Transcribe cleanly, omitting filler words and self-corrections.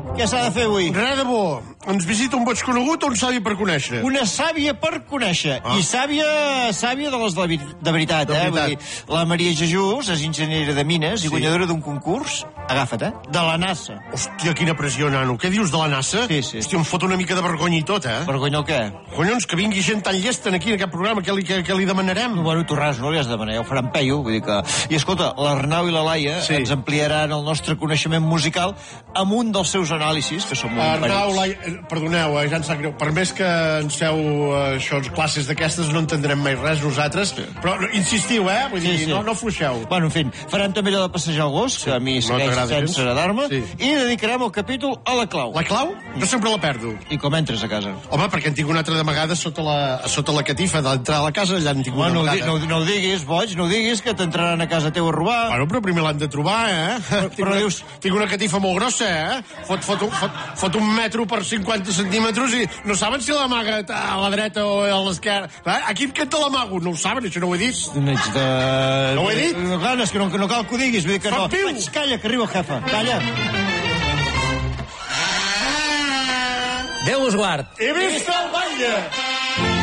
què s'ha de fer avui? Res de bo. Ens visita un boig conegut o un savi per conèixer? Una sàvia per conèixer. I sàvia de les de veritat, Vull dir, la Maria Jesús és enginyera de mines i guanyadora d'un concurs, agafa't, de la NASA. Hòstia, quina pressió, nano. Què dius de la NASA? Sí. Hòstia, em fot una mica de vergonya i tot, Vergonya o què? Collons, que vingui gent tan llesta aquí en aquest programa, què li demanarem? Bueno, tu res, no li has de demanar, ja ho faran peio, vull dir que... I escolta, l'Arnau i la Laia ens ampliaran el nostre coneixement musical amb un dels seus anàlisis, que són molt Arnau, Laia, perdoneu, ja em sap greu, per més que ens feu classes d'aquestes no entendrem mai res nosaltres, però insistiu, vull dir, no fluixeu. Bueno, en fi, farem també allò de passejar el gos, que a mi segueix sense agradar-me, i dedicarem el capítol a la clau. La clau? Jo sempre la perdo. I com entres a casa? Home, perquè en tinc una altra de vegada sota la catifa d'entrar a la casa, allà en tinc una vegada. No ho diguis, boig, no ho diguis, que t'entraran a casa teu a robar. Bueno, però primer l'han de trobar, Però dius... Tinc una catifa molt grossa, Fot 1 metro per 50 centímetres i no saben si l'amaga a la dreta o a l'esquerra. Aquí em canta l'amago, no ho saben, això no ho he dit. No ho he dit? Clar, és que no cal que ho diguis, vull dir que no. Calla, que arriba el jefe, calla. Déu us guard. He vist el batlle!